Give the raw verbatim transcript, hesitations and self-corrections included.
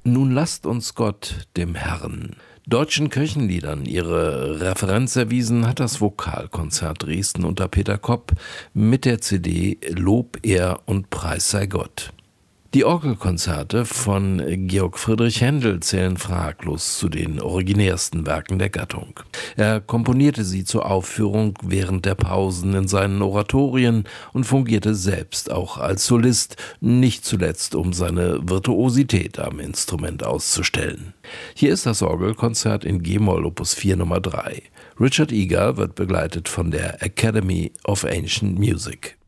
Nun lasst uns Gott, dem Herrn, deutschen Kirchenliedern ihre Referenz erwiesen hat das Vokalkonzert Dresden unter Peter Kopp mit der C D Lob, Ehr und Preis sei Gott. Die Orgelkonzerte von Georg Friedrich Händel zählen fraglos zu den originärsten Werken der Gattung. Er komponierte sie zur Aufführung während der Pausen in seinen Oratorien und fungierte selbst auch als Solist, nicht zuletzt um seine Virtuosität am Instrument auszustellen. Hier ist das Orgelkonzert in G-Moll Opus vier Nummer drei. Richard Egar wird begleitet von der Academy of Ancient Music.